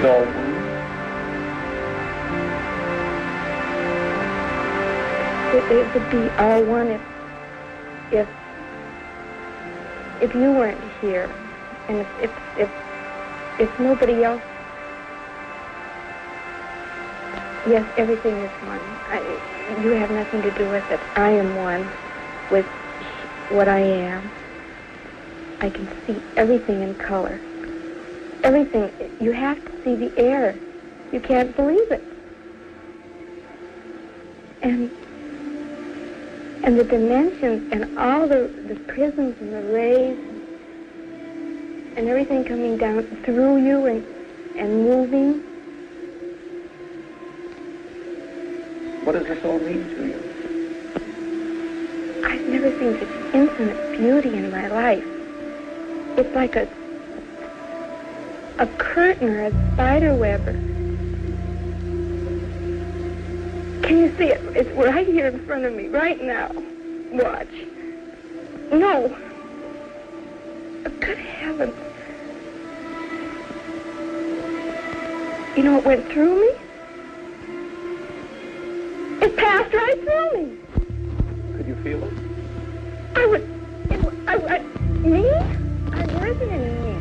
all one? It would be all one if you weren't here, and if nobody else. Yes, everything is one. You have nothing to do with it. I am one with what I am. I can see everything in color. Everything. You have to see the air. You can't believe it. And the dimensions and all the prisms and the rays and everything coming down through you and moving. What does this all mean to you? I've never seen such infinite beauty in my life. It's like a curtain or a spider web. Can you see it? It's right here in front of me, right now. Watch. No. Good heavens. You know, it went through me. It passed right through me. Could you feel it? Me? I wasn't in me.